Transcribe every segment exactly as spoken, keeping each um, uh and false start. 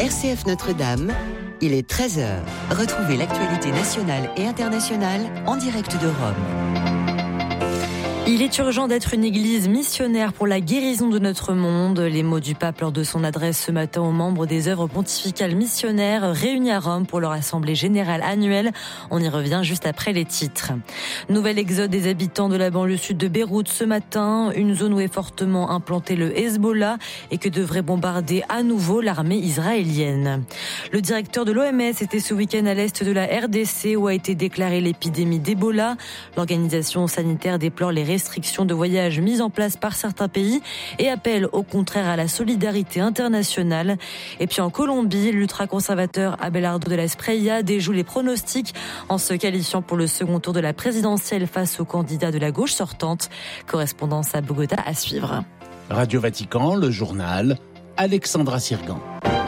R C F Notre-Dame, il est treize heures. Retrouvez l'actualité nationale et internationale en direct de Rome. Il est urgent d'être une église missionnaire pour la guérison de notre monde. Les mots du pape lors de son adresse ce matin aux membres des œuvres pontificales missionnaires réunis à Rome pour leur assemblée générale annuelle. On y revient juste après les titres. Nouvel exode des habitants de la banlieue sud de Beyrouth ce matin, une zone où est fortement implanté le Hezbollah et que devrait bombarder à nouveau l'armée israélienne. Le directeur de l'O M S était ce week-end à l'est de la R D C où a été déclarée l'épidémie d'Ebola. L'organisation sanitaire déplore les restrictions de voyage mises en place par certains pays et appelle au contraire à la solidarité internationale. Et puis en Colombie, l'ultra-conservateur Abelardo de la Espriella déjoue les pronostics en se qualifiant pour le second tour de la présidentielle face au candidat de la gauche sortante. Correspondance à Bogota à suivre. Radio Vatican, le journal, Alexandra Sirgan.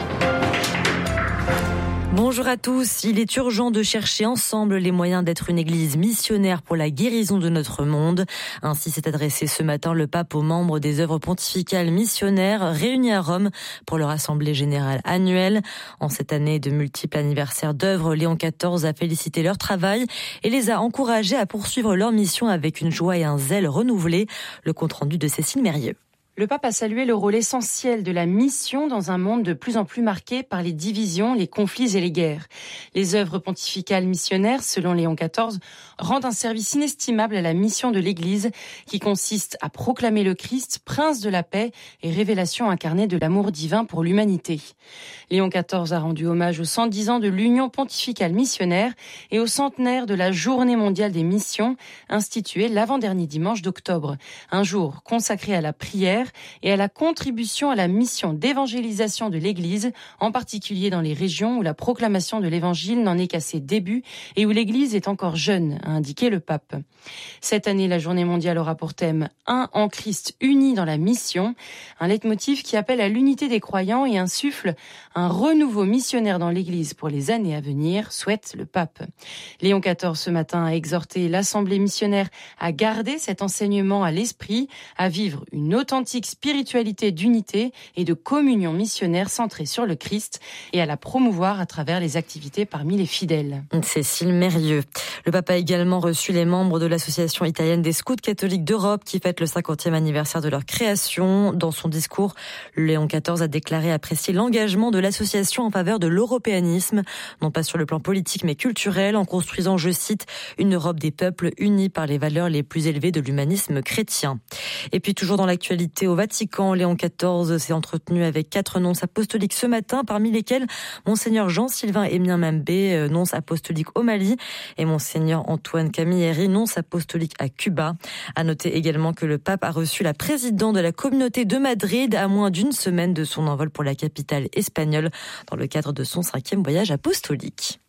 Bonjour à tous. Il est urgent de chercher ensemble les moyens d'être une église missionnaire pour la guérison de notre monde. Ainsi s'est adressé ce matin le pape aux membres des œuvres pontificales missionnaires réunis à Rome pour leur assemblée générale annuelle. En cette année de multiples anniversaires d'œuvres, Léon quatorze a félicité leur travail et les a encouragés à poursuivre leur mission avec une joie et un zèle renouvelés. Le compte-rendu de Cécile Mérieux. Le pape a salué le rôle essentiel de la mission dans un monde de plus en plus marqué par les divisions, les conflits et les guerres. Les œuvres pontificales missionnaires, selon Léon quatorze, rendent un service inestimable à la mission de l'Église qui consiste à proclamer le Christ, prince de la paix et révélation incarnée de l'amour divin pour l'humanité. Léon quatorze a rendu hommage aux cent dix ans de l'Union pontificale missionnaire et au centenaire de la Journée mondiale des missions, instituée l'avant-dernier dimanche d'octobre. Un jour consacré à la prière et à la contribution à la mission d'évangélisation de l'Église, en particulier dans les régions où la proclamation de l'Évangile n'en est qu'à ses débuts et où l'Église est encore jeune, a indiqué le pape. Cette année, la journée mondiale aura pour thème « Un en Christ unis dans la mission », un leitmotiv qui appelle à l'unité des croyants et insuffle un renouveau missionnaire dans l'Église pour les années à venir, souhaite le pape. Léon quatorze ce matin a exhorté l'Assemblée missionnaire à garder cet enseignement à l'esprit, à vivre une authentique spiritualité d'unité et de communion missionnaire centrée sur le Christ et à la promouvoir à travers les activités parmi les fidèles. Cécile Mérieux. Le pape a également reçu les membres de l'Association italienne des scouts catholiques d'Europe qui fête le cinquantième anniversaire de leur création. Dans son discours, Léon quatorze a déclaré apprécier l'engagement de l'association en faveur de l'européanisme, non pas sur le plan politique mais culturel, en construisant, je cite, une Europe des peuples unis par les valeurs les plus élevées de l'humanisme chrétien. Et puis toujours dans l'actualité au Vatican, Léon quatorze s'est entretenu avec quatre nonces apostoliques ce matin, parmi lesquels Monseigneur Jean-Sylvain Émien Mambé, nonce apostolique au Mali, et Monseigneur Antoine Camilleri, nonce apostolique à Cuba. À noter également que le pape a reçu la présidente de la communauté de Madrid à moins d'une semaine de son envol pour la capitale espagnole dans le cadre de son cinquième voyage apostolique.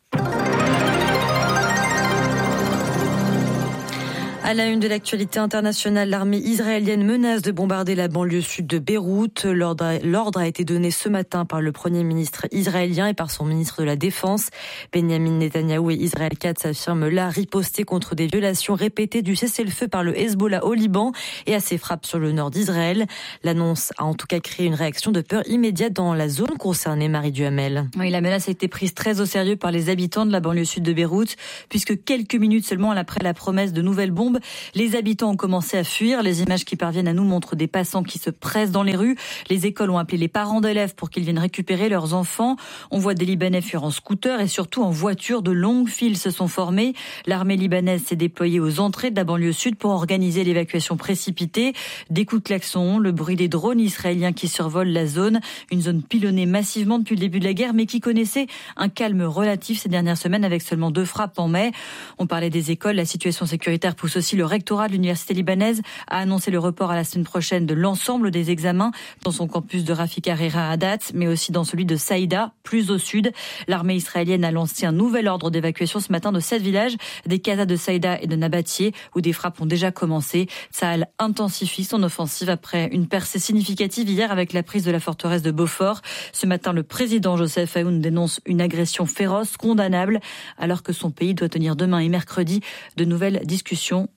À la une de l'actualité internationale, l'armée israélienne menace de bombarder la banlieue sud de Beyrouth. L'ordre, l'ordre a été donné ce matin par le Premier ministre israélien et par son ministre de la Défense. Benjamin Netanyahou et Israël Katz affirment là riposter contre des violations répétées du cessez-le-feu par le Hezbollah au Liban et à ses frappes sur le nord d'Israël. L'annonce a en tout cas créé une réaction de peur immédiate dans la zone concernée, Marie Duhamel. Oui, la menace a été prise très au sérieux par les habitants de la banlieue sud de Beyrouth, puisque quelques minutes seulement après la promesse de nouvelles bombes, les habitants ont commencé à fuir. Les images qui parviennent à nous montrent des passants qui se pressent dans les rues. Les écoles ont appelé les parents d'élèves pour qu'ils viennent récupérer leurs enfants. On voit des Libanais fuir en scooter et surtout en voiture. De longues files se sont formées. L'armée libanaise s'est déployée aux entrées de la banlieue sud pour organiser l'évacuation précipitée. Des coups de klaxon, le bruit des drones israéliens qui survolent la zone. Une zone pilonnée massivement depuis le début de la guerre, mais qui connaissait un calme relatif ces dernières semaines avec seulement deux frappes en mai. On parlait des écoles. La situation sécuritaire pousse aussi le rectorat de l'université libanaise a annoncé le report à la semaine prochaine de l'ensemble des examens dans son campus de Rafik Hariri à Hadat, mais aussi dans celui de Saïda, plus au sud. L'armée israélienne a lancé un nouvel ordre d'évacuation ce matin de sept villages, des Casas de Saïda et de Nabatieh, où des frappes ont déjà commencé. Tsahal intensifie son offensive après une percée significative hier avec la prise de la forteresse de Beaufort. Ce matin, le président Joseph Aoun dénonce une agression féroce, condamnable, alors que son pays doit tenir demain et mercredi de nouvelles discussions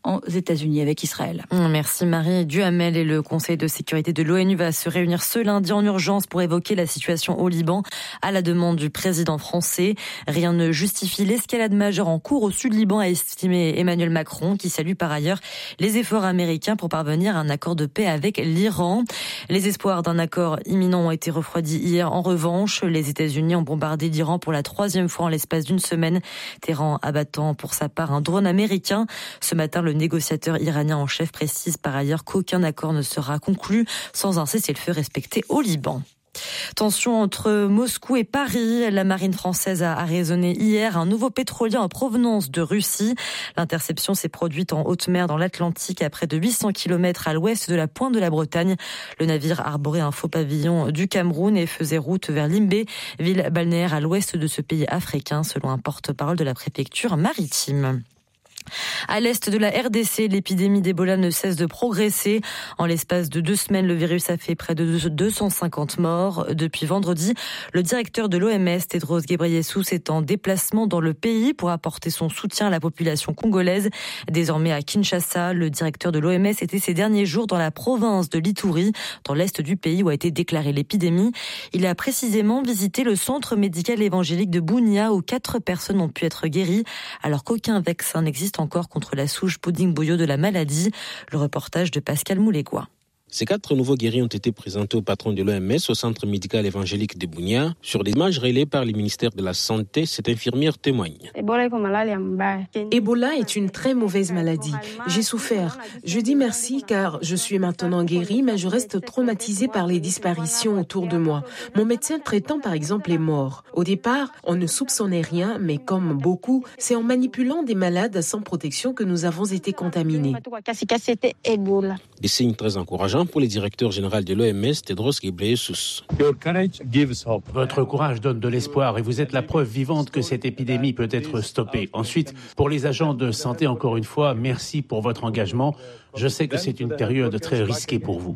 aux États-Unis avec Israël. Merci Marie Duhamel. Et le Conseil de sécurité de l'ONU va se réunir ce lundi en urgence pour évoquer la situation au Liban à la demande du président français. Rien ne justifie l'escalade majeure en cours au sud Liban, a estimé Emmanuel Macron, qui salue par ailleurs les efforts américains pour parvenir à un accord de paix avec l'Iran. Les espoirs d'un accord imminent ont été refroidis hier. En revanche, les États-Unis ont bombardé l'Iran pour la troisième fois en l'espace d'une semaine, Téhéran abattant pour sa part un drone américain. Ce matin, le négociateur iranien en chef précise par ailleurs qu'aucun accord ne sera conclu sans un cessez-le-feu respecté au Liban. Tension entre Moscou et Paris. La marine française a raisonné hier un nouveau pétrolier en provenance de Russie. L'interception s'est produite en haute mer dans l'Atlantique à près de huit cents kilomètres à l'ouest de la pointe de la Bretagne. Le navire arborait un faux pavillon du Cameroun et faisait route vers Limbé, ville balnéaire à l'ouest de ce pays africain, selon un porte-parole de la préfecture maritime. À l'est de la R D C, l'épidémie d'Ebola ne cesse de progresser. En l'espace de deux semaines, le virus a fait près de deux cent cinquante morts. Depuis vendredi, le directeur de l'O M S, Tedros Ghebreyesus, est en déplacement dans le pays pour apporter son soutien à la population congolaise. Désormais à Kinshasa, le directeur de l'O M S était ces derniers jours dans la province de l'Ituri, dans l'est du pays où a été déclarée l'épidémie. Il a précisément visité le centre médical évangélique de Bunia où quatre personnes ont pu être guéries, alors qu'aucun vaccin n'existe encore contre la souche pudding-bouillot de la maladie. Le reportage de Pascal Moulégois. Ces quatre nouveaux guéris ont été présentés au patron de l'O M S au centre médical évangélique de Bunia. Sur les images relayées par le ministère de la Santé, cette infirmière témoigne. Ebola est une très mauvaise maladie. J'ai souffert. Je dis merci car je suis maintenant guérie, mais je reste traumatisée par les disparitions autour de moi. Mon médecin traitant, par exemple, est mort. Au départ, on ne soupçonnait rien, mais comme beaucoup, c'est en manipulant des malades sans protection que nous avons été contaminés. Des signes très encourageants pour le directeur général de l'O M S, Tedros Ghebreyesus. Votre courage donne de l'espoir et vous êtes la preuve vivante que cette épidémie peut être stoppée. Ensuite, pour les agents de santé, encore une fois, merci pour votre engagement. Je sais que c'est une période très risquée pour vous.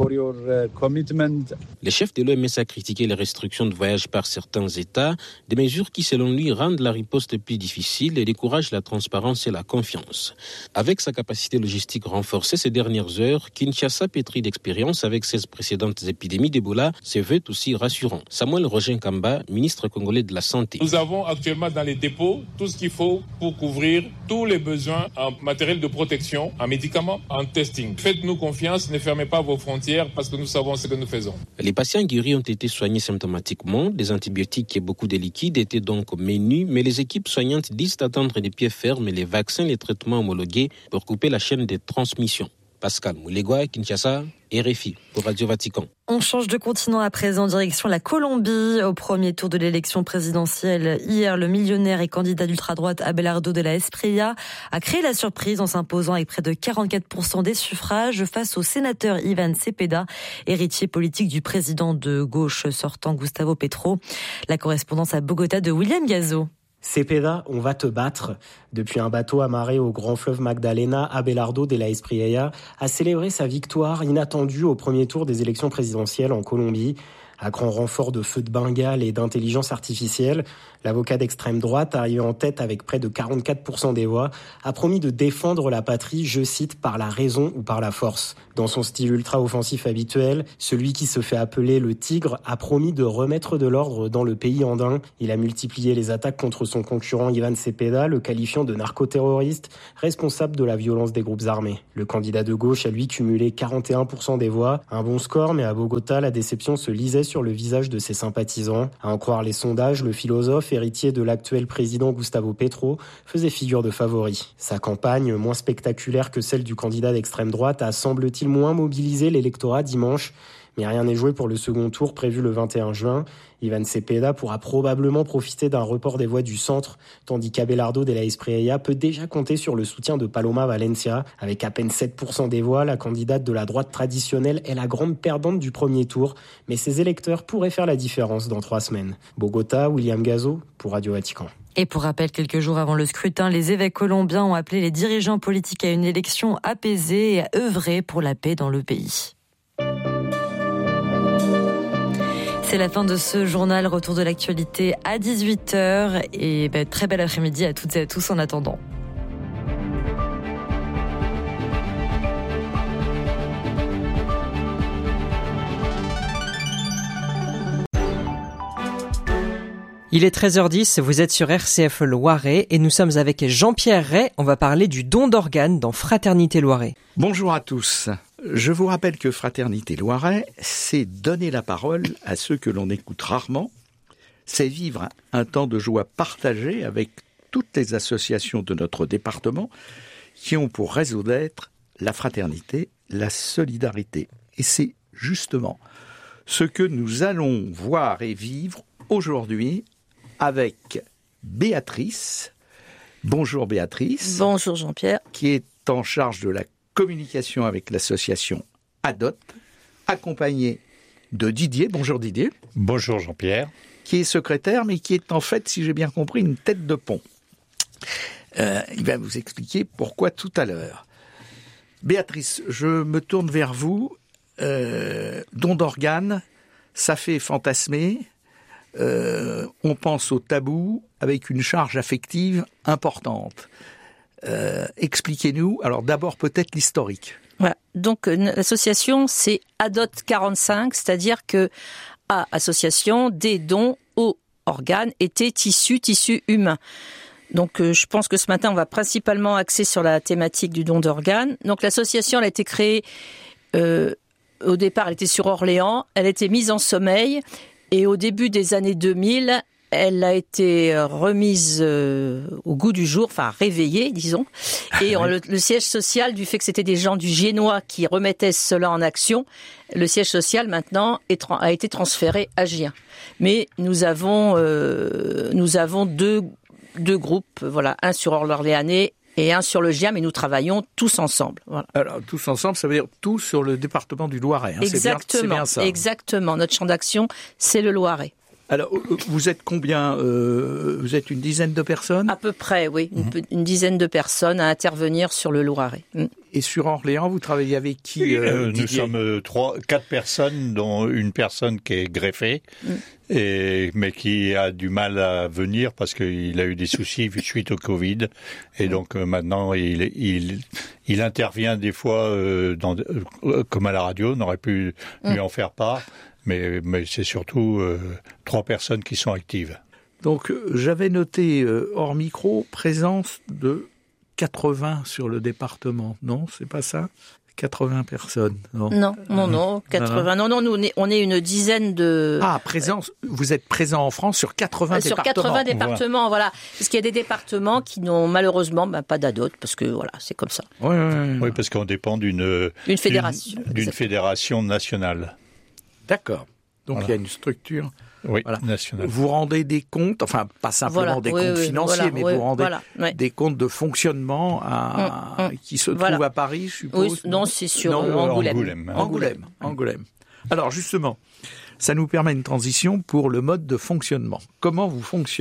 Le chef de l'O M S a critiqué les restrictions de voyage par certains États, des mesures qui, selon lui, rendent la riposte plus difficile et découragent la transparence et la confiance. Avec sa capacité logistique renforcée ces dernières heures, Kinshasa, pétri d'expérience avec ses précédentes épidémies d'Ebola, se veut aussi rassurant. Samuel Roger Kamba, ministre congolais de la Santé. Nous avons actuellement dans les dépôts tout ce qu'il faut pour couvrir tous les besoins en matériel de protection, en médicaments, en testing. Faites-nous confiance, ne fermez pas vos frontières parce que nous savons ce que nous faisons. Les patients guéris ont été soignés symptomatiquement. Des antibiotiques et beaucoup de liquides étaient donc au menu, mais les équipes soignantes disent attendre des pieds fermes les vaccins et les traitements homologués pour couper la chaîne de transmission. Pascal Moulégois, Kinshasa, R F I pour Radio Vatican. On change de continent à présent, direction la Colombie. Au premier tour de l'élection présidentielle, hier, le millionnaire et candidat d'ultra-droite Abelardo de la Espriella a créé la surprise en s'imposant avec près de quarante-quatre pour cent des suffrages face au sénateur Iván Cepeda, héritier politique du président de gauche sortant Gustavo Petro. La correspondance à Bogota de William Gazo. Cepeda, on va te battre. Depuis un bateau amarré au grand fleuve Magdalena, Abelardo de la Espriella a célébré sa victoire inattendue au premier tour des élections présidentielles en Colombie. À grand renfort de feux de Bengale et d'intelligence artificielle, l'avocat d'extrême droite, arrivé en tête avec près de quarante-quatre pour cent des voix, a promis de défendre la patrie, je cite, par la raison ou par la force. Dans son style ultra-offensif habituel, celui qui se fait appeler le Tigre a promis de remettre de l'ordre dans le pays andin. Il a multiplié les attaques contre son concurrent Iván Cepeda, le qualifiant de narcoterroriste, responsable de la violence des groupes armés. Le candidat de gauche a lui cumulé quarante et un pour cent des voix. Un bon score, mais à Bogota, la déception se lisait sur le visage de ses sympathisants. À en croire les sondages, le philosophe, héritier de l'actuel président Gustavo Petro, faisait figure de favori. Sa campagne, moins spectaculaire que celle du candidat d'extrême droite, a semble-t-il moins mobilisé l'électorat dimanche. Mais rien n'est joué pour le second tour prévu le vingt et un juin. Iván Cepeda pourra probablement profiter d'un report des voix du centre, tandis qu'Abelardo de la Espriella peut déjà compter sur le soutien de Paloma Valencia. Avec à peine sept pour cent des voix, la candidate de la droite traditionnelle est la grande perdante du premier tour, mais ses électeurs pourraient faire la différence dans trois semaines. Bogota, William Gazo pour Radio Vatican. Et pour rappel, quelques jours avant le scrutin, les évêques colombiens ont appelé les dirigeants politiques à une élection apaisée et à œuvrer pour la paix dans le pays. C'est la fin de ce journal. Retour de l'actualité à dix-huit heures. Et ben, très bel après-midi à toutes et à tous en attendant. Il est treize heures dix, vous êtes sur R C F Loiret et nous sommes avec Jean-Pierre Ray. On va parler du don d'organes dans Fraternité Loiret. Bonjour à tous. Je vous rappelle que Fraternité Loiret, c'est donner la parole à ceux que l'on écoute rarement. C'est vivre un temps de joie partagé avec toutes les associations de notre département qui ont pour raison d'être la fraternité, la solidarité. Et c'est justement ce que nous allons voir et vivre aujourd'hui avec Béatrice. Bonjour Béatrice. Bonjour Jean-Pierre. Qui est en charge de la communication avec l'association A D O T, accompagnée de Didier. Bonjour Didier. Bonjour Jean-Pierre. Qui est secrétaire, mais qui est en fait, si j'ai bien compris, une tête de pont. Euh, il va vous expliquer pourquoi tout à l'heure. Béatrice, je me tourne vers vous. Euh, don d'organes, ça fait fantasmer. Euh, on pense au tabou avec une charge affective importante. Euh, expliquez-nous, alors d'abord peut-être l'historique. Voilà. Donc l'association c'est A D O T quarante-cinq, c'est-à-dire que A, association, des dons aux organes et T, tissus, tissus humains. Donc euh, je pense que ce matin on va principalement axer sur la thématique du don d'organes. Donc l'association elle a été créée, euh, au départ elle était sur Orléans, elle a été mise en sommeil. Et au début des années deux mille, elle a été remise euh, au goût du jour, enfin réveillée, disons. Et on, le, le siège social, du fait que c'était des gens du Génois qui remettaient cela en action, le siège social maintenant est, a été transféré à Gien. Mais nous avons, euh, nous avons deux, deux groupes, voilà, un sur Orléanais et un sur le Gien, mais nous travaillons tous ensemble. Voilà. Alors, tous ensemble, ça veut dire tous sur le département du Loiret. Hein. Exactement, c'est bien, c'est bien ça. Exactement. Notre champ d'action, c'est le Loiret. Alors, vous êtes combien euh, Vous êtes une dizaine de personnes ? À peu près, oui. Mmh. Une, une dizaine de personnes à intervenir sur le Loiret. Mmh. Et sur Orléans, vous travaillez avec qui euh, euh, Nous sommes euh, trois, quatre personnes, dont une personne qui est greffée, mmh. et, mais qui a du mal à venir parce qu'il a eu des soucis suite au Covid. Et donc euh, maintenant, il, il, il intervient des fois euh, dans, euh, comme à la radio, on aurait pu mmh. lui en faire part. Mais, mais c'est surtout euh, trois personnes qui sont actives. Donc euh, j'avais noté, euh, hors micro, présence de quatre-vingts sur le département. Non, c'est pas ça ? quatre-vingts personnes. Non, non, non, non quatre-vingts. Non, non, nous, on est, on est une dizaine de... Ah, présence, vous êtes présent en France sur quatre-vingts euh, départements. Sur quatre-vingts départements, voilà. voilà. Parce qu'il y a des départements qui n'ont malheureusement ben, pas d'A D O T, parce que voilà, c'est comme ça. Oui, oui, oui. oui parce qu'on dépend d'une... D'une fédération. D'une, d'une fédération nationale. D'accord. Donc voilà. Il y a une structure oui, voilà. nationale. Vous rendez des comptes, enfin pas simplement voilà. des oui, comptes oui, financiers, voilà. mais oui, vous rendez voilà. oui. des comptes de fonctionnement à... mmh, mmh. qui se voilà. trouvent à Paris, je suppose. Oui, non, c'est sur non, euh, Angoulême. Angoulême. Angoulême. Angoulême. Alors justement, ça nous permet une transition pour le mode de fonctionnement. Comment vous fonctionnez ?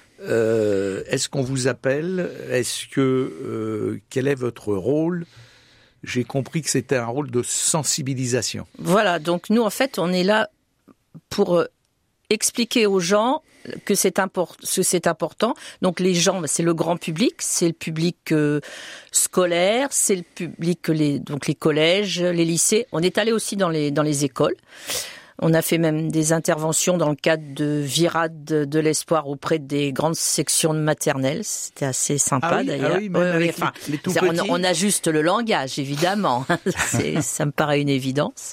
euh, Est-ce qu'on vous appelle ? Est-ce que euh, quel est votre rôle ? J'ai compris que c'était un rôle de sensibilisation. Voilà, donc nous en fait, on est là pour expliquer aux gens que c'est, import- que c'est important. Donc les gens, c'est le grand public, c'est le public euh, scolaire, c'est le public, les, donc les collèges, les lycées. On est allé aussi dans les, dans les écoles. On a fait même des interventions dans le cadre de Virade de l'Espoir auprès des grandes sections de maternelle. C'était assez sympa ah oui, d'ailleurs. Ah oui, même oui, avec enfin, les, les tout on, petits. on ajuste le langage, évidemment. c'est, ça me paraît une évidence.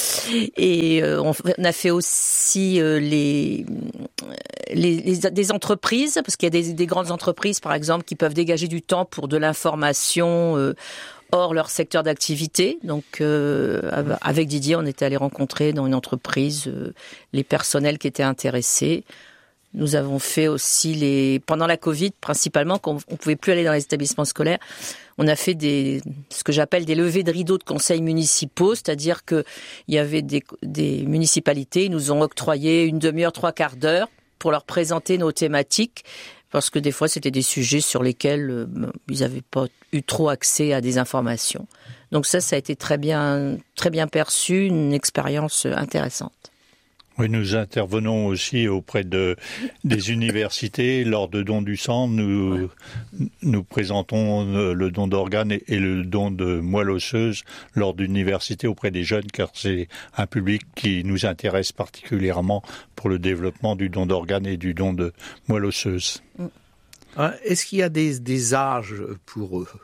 Et euh, on, on a fait aussi euh, les, les, les des entreprises, parce qu'il y a des, des grandes entreprises, par exemple, qui peuvent dégager du temps pour de l'information euh, hors leur secteur d'activité. Donc, euh, avec Didier, on était allé rencontrer dans une entreprise euh, les personnels qui étaient intéressés. Nous avons fait aussi les pendant la Covid, principalement, quand on ne pouvait plus aller dans les établissements scolaires. On a fait des ce que j'appelle des levées de rideaux de conseils municipaux, c'est-à-dire que il y avait des, des municipalités, ils nous ont octroyé une demi-heure, trois quarts d'heure pour leur présenter nos thématiques. Parce que des fois, c'était des sujets sur lesquels euh, ils n'avaient pas eu trop accès à des informations. Donc ça, ça a été très bien, très bien perçu, une expérience intéressante. Oui, nous intervenons aussi auprès de, des universités. Lors de dons du sang, nous, ouais. nous présentons le don d'organes et, et le don de moelle osseuse lors d'universités auprès des jeunes, car c'est un public qui nous intéresse particulièrement pour le développement du don d'organes et du don de moelle osseuse. Est-ce qu'il y a des, des âges pour eux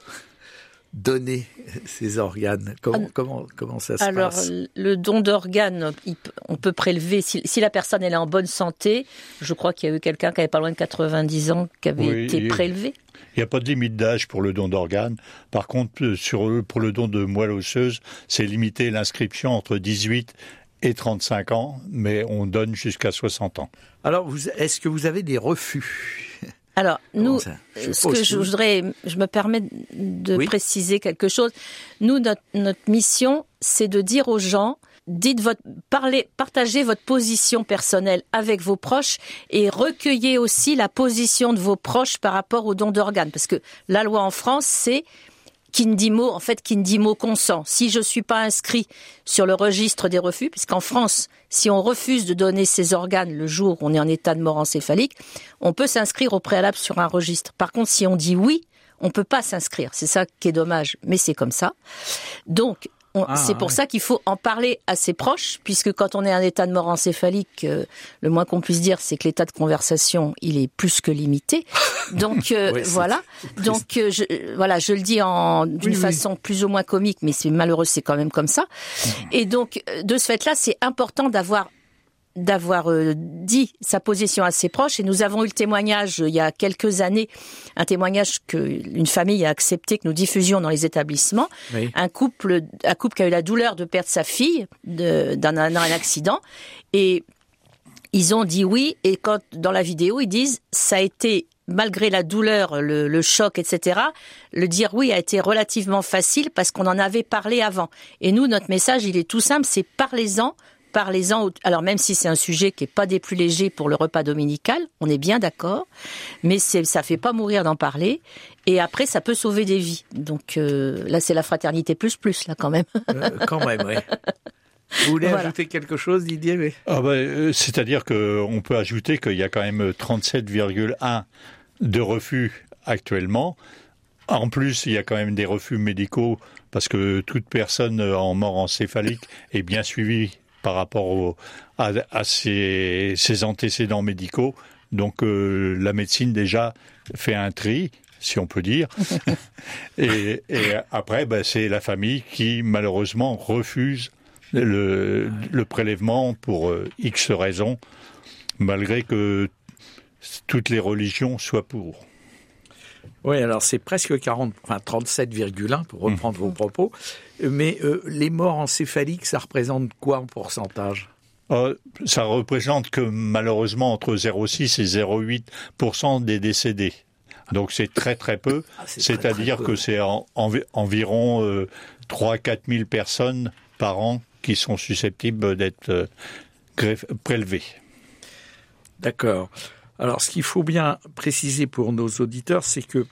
donner ces organes? Comment, comment, comment ça se Alors, passe? Alors, le don d'organes, on peut prélever, si, si la personne elle est en bonne santé, je crois qu'il y a eu quelqu'un qui avait pas loin de quatre-vingt-dix ans qui avait oui, été prélevé. Il n'y a pas de limite d'âge pour le don d'organes. Par contre, sur, pour le don de moelle osseuse, c'est limité l'inscription entre dix-huit et trente-cinq ans, mais on donne jusqu'à soixante ans. Alors, vous, est-ce que vous avez des refus? Alors, nous, ce que je voudrais, je me permets de oui. préciser quelque chose. Nous, notre, notre mission, c'est de dire aux gens, dites votre, parlez, partagez votre position personnelle avec vos proches et recueillez aussi la position de vos proches par rapport au don d'organes. Parce que la loi en France, c'est qui ne dit mot, en fait, qui ne dit mot consent. Si je suis pas inscrit sur le registre des refus, puisqu'en France, si on refuse de donner ses organes le jour où on est en état de mort encéphalique, on peut s'inscrire au préalable sur un registre. Par contre, si on dit oui, on peut pas s'inscrire. C'est ça qui est dommage, mais c'est comme ça. Donc, On, ah, c'est pour ouais. ça qu'il faut en parler à ses proches, puisque quand on est en état de mort encéphalique, euh, le moins qu'on puisse dire, c'est que l'état de conversation, il est plus que limité. Donc euh, ouais, voilà. Donc euh, je, voilà, je le dis en d'une oui, façon oui. plus ou moins comique, mais c'est malheureux, c'est quand même comme ça. Mmh. Et donc de ce fait-là, c'est important d'avoir d'avoir euh, dit sa position à ses proches. Et nous avons eu le témoignage, euh, il y a quelques années, un témoignage qu'une famille a accepté que nous diffusions dans les établissements. Oui. Un couple, un couple qui a eu la douleur de perdre sa fille de, d'un, d'un accident. Et ils ont dit oui. Et quand, dans la vidéo, ils disent, ça a été, malgré la douleur, le, le choc, et cetera, le dire oui a été relativement facile parce qu'on en avait parlé avant. Et nous, notre message, il est tout simple, c'est parlez-en, Parlez-en, alors même si c'est un sujet qui est pas des plus légers pour le repas dominical, on est bien d'accord, mais c'est, ça fait pas mourir d'en parler, et après ça peut sauver des vies. Donc euh, là c'est la fraternité plus plus là quand même. Euh, quand même, oui. Vous voulez voilà. ajouter quelque chose, Didier? Mais... ah ben, euh, c'est-à-dire qu'on peut ajouter qu'il y a quand même trente-sept virgule un de refus actuellement. En plus, il y a quand même des refus médicaux parce que toute personne en mort encéphalique est bien suivie par rapport au, à, à ses, ses antécédents médicaux. Donc euh, la médecine déjà fait un tri, si on peut dire. et, et après, ben, c'est la famille qui malheureusement refuse le, le prélèvement pour euh, X raisons, malgré que toutes les religions soient pour. Oui, alors c'est presque quarante, enfin trente-sept virgule un pour reprendre mmh. vos propos. Mais euh, les morts encéphaliques, ça représente quoi en pourcentage? euh, Ça représente que malheureusement entre zéro virgule six et zéro virgule huit pour cent des décédés. Donc c'est très très peu. Ah, c'est C'est-à-dire très, très peu. Que c'est en, en, environ euh, trois à quatre mille personnes par an qui sont susceptibles d'être euh, gref- prélevées. D'accord. Alors, ce qu'il faut bien préciser pour nos auditeurs, c'est que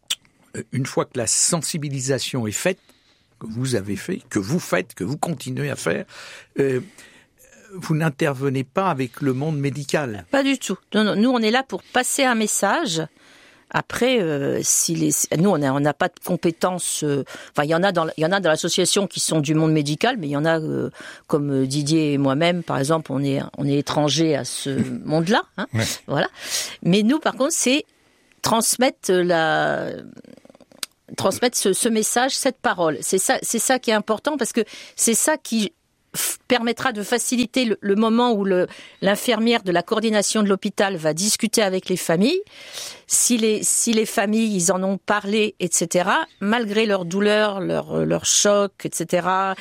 une fois que la sensibilisation est faite, que vous avez fait, que vous faites, que vous continuez à faire, euh, vous n'intervenez pas avec le monde médical. Pas du tout. Non, non, nous, on est là pour passer un message. Après, euh, si les, nous, on n'a on n'a pas de compétences. Euh, enfin, il y en a dans, il y en a dans l'association qui sont du monde médical, mais il y en a euh, comme Didier et moi-même, par exemple, on est, on est étrangers à ce monde-là. Hein, ouais. Voilà. Mais nous, par contre, c'est transmettre la, transmettre ce, ce message, cette parole. C'est ça, c'est ça qui est important parce que c'est ça qui permettra de faciliter le, le moment où le, l'infirmière de la coordination de l'hôpital va discuter avec les familles. Si les, si les familles, ils en ont parlé, et cetera, malgré leur douleur, leur, leur choc, et cetera,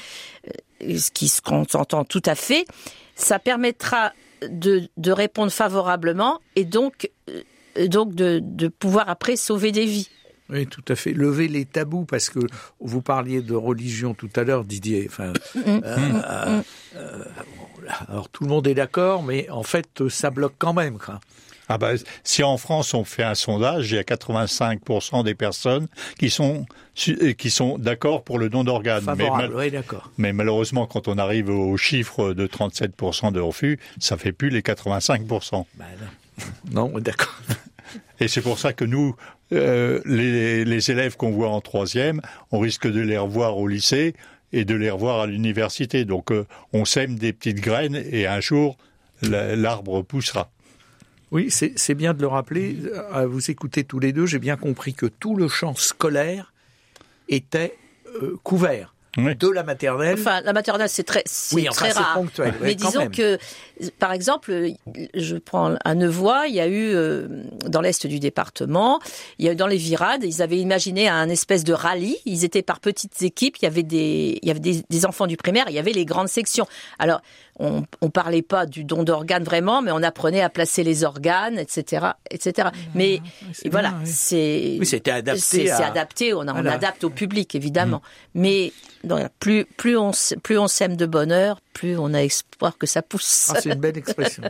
ce qui se entend tout à fait, ça permettra de, de répondre favorablement et donc, donc de, de pouvoir après sauver des vies. Oui, tout à fait. Lever les tabous, parce que vous parliez de religion tout à l'heure, Didier. Enfin, euh, euh, euh, alors tout le monde est d'accord, mais en fait, ça bloque quand même, quoi. Ah bah, si en France on fait un sondage, il y a quatre-vingt-cinq pour cent des personnes qui sont qui sont d'accord pour le don d'organes. Favorable, mais, mal, oui, d'accord. mais malheureusement, quand on arrive au chiffre de trente-sept pour cent de refus, ça fait plus les quatre-vingt-cinq pour cent. Bah non. non, d'accord. Et c'est pour ça que nous, euh, les, les élèves qu'on voit en troisième, on risque de les revoir au lycée et de les revoir à l'université. Donc euh, on sème des petites graines et un jour, la, l'arbre poussera. Oui, c'est, c'est bien de le rappeler. À vous écouter tous les deux, j'ai bien compris que tout le champ scolaire était euh, couvert. Oui. De la maternelle. Enfin, la maternelle, c'est très, c'est oui, enfin, très c'est rare. Ponctuel, mais disons même. que, par exemple, je prends à Nevoy, il y a eu, euh, dans l'est du département, il y a eu dans les Virades, ils avaient imaginé un espèce de rallye. Ils étaient par petites équipes. Il y avait des, il y avait des, des enfants du primaire. Il y avait les grandes sections. Alors, on, on parlait pas du don d'organes vraiment, mais on apprenait à placer les organes, et cetera, et cetera. Mais oui, voilà, bien, oui. c'est, oui, c'était adapté. C'est, à... c'est adapté. On, voilà. on adapte au public, évidemment. Mmh. Mais donc, plus, plus on, plus on sème de bonheur, plus on a espoir que ça pousse. Ah, c'est une belle expression.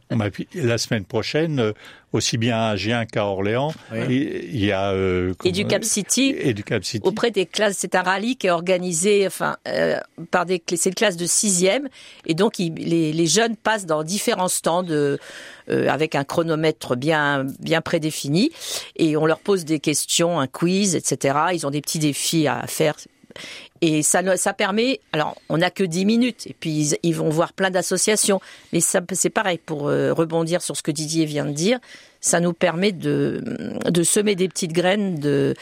La semaine prochaine, aussi bien à Agen qu'à Orléans, oui. il y a euh, Educap City, Educap City auprès des classes. C'est un rallye qui est organisé, enfin, euh, par des, c'est une classe de sixième, et donc il, les, les jeunes passent dans différents stands euh, euh, avec un chronomètre bien, bien prédéfini, et on leur pose des questions, un quiz, et cetera. Ils ont des petits défis à faire. Et ça, ça permet, alors on n'a que dix minutes, et puis ils, ils vont voir plein d'associations, mais ça, c'est pareil, pour euh, rebondir sur ce que Didier vient de dire, ça nous permet de, de semer des petites graines de,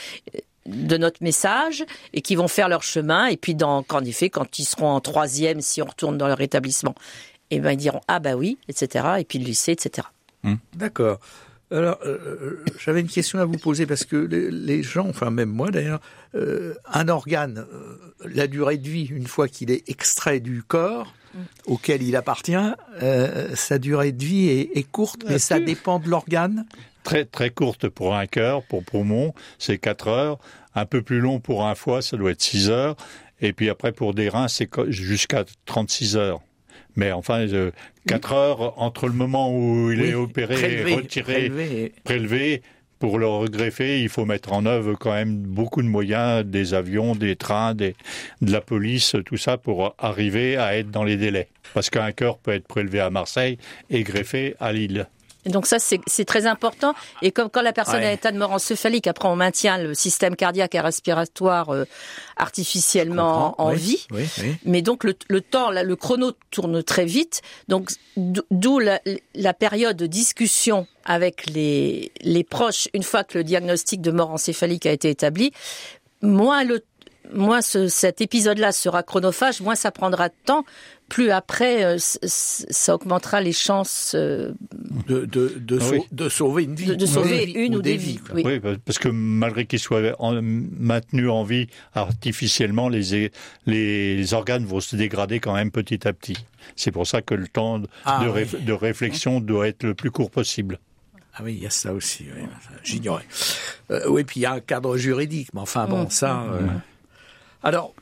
de notre message, et qui vont faire leur chemin, et puis dans, en effet, quand ils seront en troisième, si on retourne dans leur établissement, et ben ils diront, ah bah oui, et cetera, et puis le lycée, et cetera. Mmh. D'accord. Alors, euh, j'avais une question à vous poser parce que les, les gens, enfin même moi d'ailleurs, euh, un organe, euh, la durée de vie, une fois qu'il est extrait du corps mmh. auquel il appartient, euh, sa durée de vie est, est courte, mais ça dépend de l'organe. Très très courte pour un cœur, pour poumon, c'est quatre heures. Un peu plus long pour un foie, ça doit être six heures. Et puis après pour des reins, c'est jusqu'à trente-six heures. Mais enfin, euh, quatre heures entre le moment où il oui, est opéré, prélevé, retiré, prélevé. prélevé, pour le regreffer, il faut mettre en œuvre quand même beaucoup de moyens, des avions, des trains, des, de la police, tout ça, pour arriver à être dans les délais. Parce qu'un cœur peut être prélevé à Marseille et greffé à Lille. Et donc ça, c'est, c'est très important. Et comme quand la personne ouais. est en état de mort encéphalique, après on maintient le système cardiaque et respiratoire euh, artificiellement en oui, vie. Oui, oui. Mais donc le, le temps, là, le chrono tourne très vite. Donc d'où la, la période de discussion avec les, les proches, une fois que le diagnostic de mort encéphalique a été établi, moins le moins ce, cet épisode-là sera chronophage, moins ça prendra de temps, plus après euh, c- c- ça augmentera les chances euh, de, de, de, oui. sau- de sauver une vie. De, de sauver oui. une ou, ou des, des vies. vies. Oui. oui, parce que malgré qu'ils soient en, maintenus en vie artificiellement, les, les organes vont se dégrader quand même petit à petit. C'est pour ça que le temps de, ah, de, oui. ré, de réflexion doit être le plus court possible. Ah oui, il y a ça aussi, oui. J'ignorais. Euh, oui, puis il y a un cadre juridique, mais enfin bon, mmh. ça... Euh... Mmh. Alors,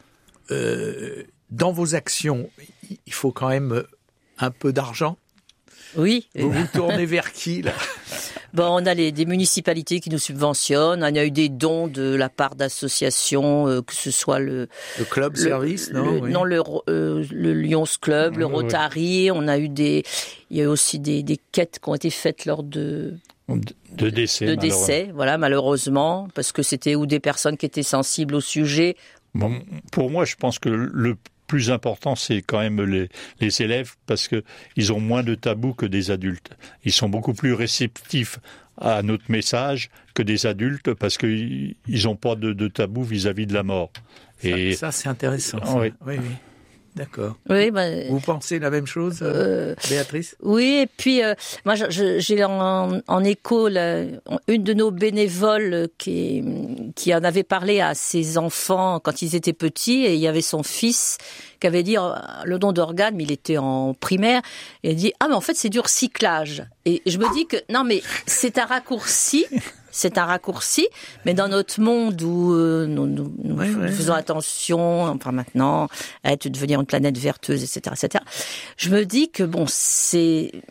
euh, dans vos actions, il faut quand même un peu d'argent. Oui. Vous vous tournez vers qui, là ? Bon, on a les, des municipalités qui nous subventionnent. On a eu des dons de la part d'associations, euh, que ce soit le... Le club le, service, non le, oui. Non, le, euh, le Lions Club, le Rotary. Oui. On a eu des... Il y a eu aussi des, des quêtes qui ont été faites lors de... De décès. De décès, voilà, malheureusement, parce que c'était ou des personnes qui étaient sensibles au sujet... Bon, pour moi, je pense que le plus important, c'est quand même les, les élèves, parce que ils ont moins de tabous que des adultes. Ils sont beaucoup plus réceptifs à notre message que des adultes, parce qu'ils n'ont pas de, de tabou vis-à-vis de la mort. Et ça, ça c'est intéressant. Ça. Oui, oui, oui. D'accord. Oui, bah, vous pensez la même chose, euh, Béatrice ? Oui, et puis euh, moi je, j'ai en, en écho la, une de nos bénévoles qui, qui en avait parlé à ses enfants quand ils étaient petits, et il y avait son fils qui avait dit le don d'organes, mais il était en primaire, et il dit ah mais en fait c'est du recyclage. Et je me dis que non mais c'est un raccourci. C'est un raccourci, mais dans notre monde où euh, nous, nous, nous oui, oui, faisons oui. attention, enfin maintenant, à être, devenir une planète vertueuse, et cetera, et cetera, je me dis que bon, c'est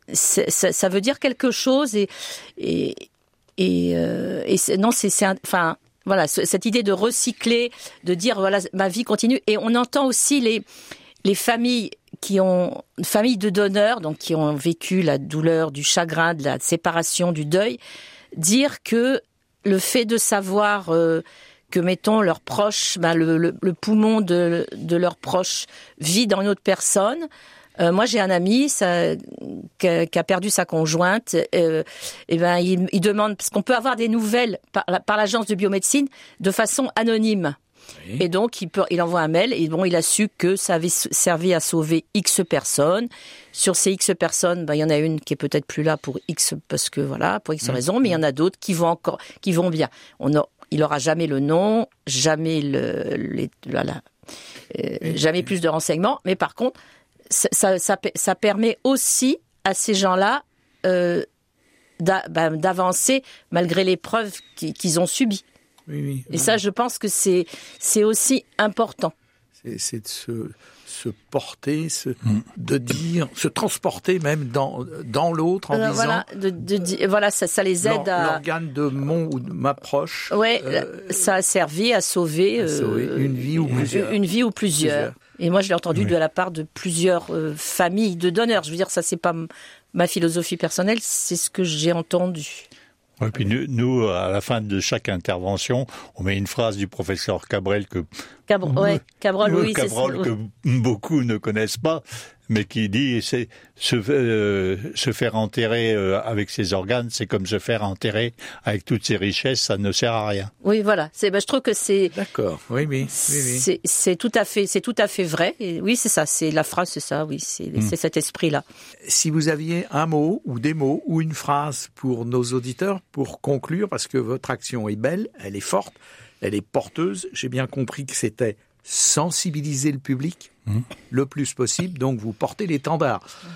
ça, ça veut dire quelque chose et et et, euh, et c'est, non c'est c'est un, enfin voilà cette idée de recycler, de dire voilà ma vie continue. Et on entend aussi les les familles qui ont familles de donneurs, donc qui ont vécu la douleur, du chagrin, de la séparation, du deuil, dire que le fait de savoir euh, que mettons leurs proches, ben, le, le, le poumon de, de leurs proches vit dans une autre personne. Euh, moi, j'ai un ami ça, qui, a, qui a perdu sa conjointe. Euh, et ben, il, il demande parce qu'on peut avoir des nouvelles par, par l'agence de biomédecine de façon anonyme. Oui. Et donc, il, peut, il envoie un mail et bon, il a su que ça avait servi à sauver X personnes. Sur ces X personnes, ben, il y en a une qui est peut-être plus là pour X parce que voilà, pour X mmh. raisons, mais il y en a d'autres qui vont encore, qui vont bien. On a, il aura jamais le nom, jamais le, les, voilà, euh, mmh. jamais plus de renseignements. Mais par contre, ça, ça, ça, ça permet aussi à ces gens-là euh, d'a, ben, d'avancer malgré l'épreuve qu'ils, qu'ils ont subies. Oui, oui, et oui. ça, je pense que c'est, c'est aussi important. C'est, c'est de se, se porter, se, mmh. de dire, se transporter même dans, dans l'autre en euh, disant... Voilà, de, de, de, voilà ça, ça les aide à... L'organe de mon ou de ma proche... Oui, euh, ça a servi à sauver, à sauver euh, une vie ou plusieurs. Une vie ou plusieurs. plusieurs. Et moi, je l'ai entendu oui. de la part de plusieurs euh, familles de donneurs. Je veux dire, ça, c'est pas m- ma philosophie personnelle, c'est ce que j'ai entendu. Et puis nous, nous, à la fin de chaque intervention, on met une phrase du professeur Cabrel que Cabr- ouais, Cabrol, oui, Cabrol, c'est ça. que beaucoup ne connaissent pas, mais qui dit c'est se, euh, se faire enterrer euh, avec ses organes, c'est comme se faire enterrer avec toutes ses richesses, ça ne sert à rien. Oui, voilà. C'est, ben, je trouve que c'est. D'accord. Oui, oui. oui, oui. C'est, c'est tout à fait, c'est tout à fait vrai. Et oui, c'est ça. C'est la phrase, c'est ça. Oui, c'est, mmh. c'est cet esprit-là. Si vous aviez un mot ou des mots ou une phrase pour nos auditeurs pour conclure, parce que votre action est belle, elle est forte, elle est porteuse. J'ai bien compris que c'était sensibiliser le public mmh. le plus possible. Donc vous portez l'étendard.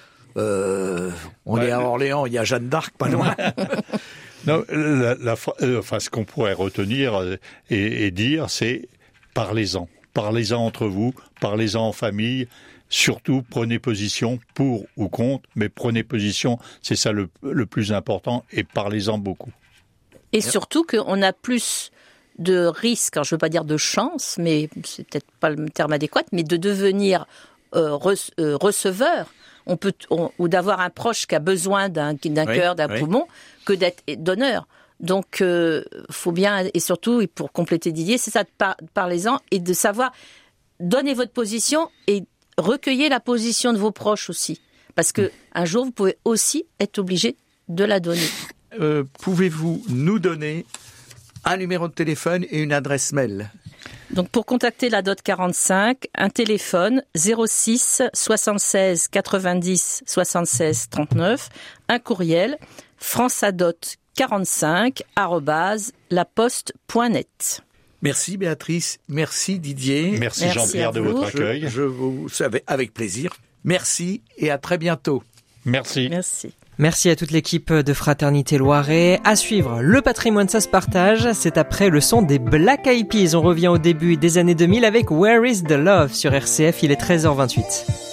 Euh, on ouais, est à Orléans, il y a Jeanne d'Arc pas loin. Non, la, la, euh, enfin, ce qu'on pourrait retenir et, et dire, c'est parlez-en. Parlez-en entre vous, parlez-en en famille. Surtout, prenez position pour ou contre, mais prenez position, c'est ça le, le plus important, et parlez-en beaucoup. Et surtout qu'on a plus de risques, alors je ne veux pas dire de chance, mais c'est peut-être pas le terme adéquat, mais de devenir euh, re- euh, receveur, on peut, on, ou d'avoir un proche qui a besoin d'un, d'un oui, cœur, d'un oui. poumon, que d'être donneur. Donc, euh, faut bien, et surtout, et pour compléter Didier, c'est ça, de par, parlez-en, et de savoir, donner votre position, et recueillez la position de vos proches aussi. Parce que un jour, vous pouvez aussi être obligé de la donner. Euh, pouvez-vous nous donner un numéro de téléphone et une adresse mail? Donc, pour contacter la D O T quarante-cinq, un téléphone zéro six soixante-seize quatre-vingt-dix soixante-seize trente-neuf, un courriel franceadot quarante-cinq arobase laposte point net. Merci Béatrice, merci Didier. Merci, merci Jean-Pierre de votre accueil. Je, je vous savais avec plaisir. Merci et à très bientôt. Merci. Merci. Merci à toute l'équipe de Fraternité Loiret. À suivre, le patrimoine, ça se partage. C'est après le son des Black Eyed Peas. On revient au début des années deux mille avec Where is the Love sur R C F. Il est treize heures vingt-huit.